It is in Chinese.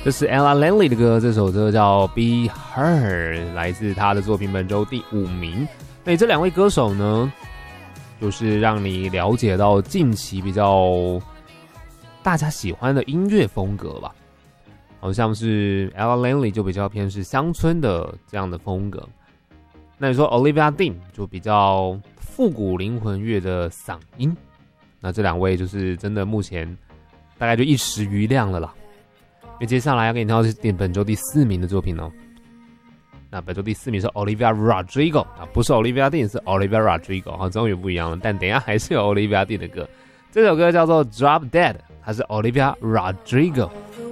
这是 Ella Langley 的歌，这首歌叫 Be Her， 来自她的作品本周第5名。那这2位歌手呢，就是让你了解到近期比较大家喜欢的音乐风格吧。好像是 Ella Langley 就比较偏是乡村的这样的风格，那你说 Olivia Dean 就比较复古灵魂乐的嗓音。那这2位就是真的目前大概就一时余亮了啦。因为接下来要给你挑的是本周第4名的作品哦。那本周第4名是 Olivia Rodrigo 啊，不是 Olivia Dean， 是 Olivia Rodrigo 哈，终于不一样了。但等一下还是有 Olivia Dean 的歌，这首歌叫做 Drop Dead， 它是 Olivia Rodrigo。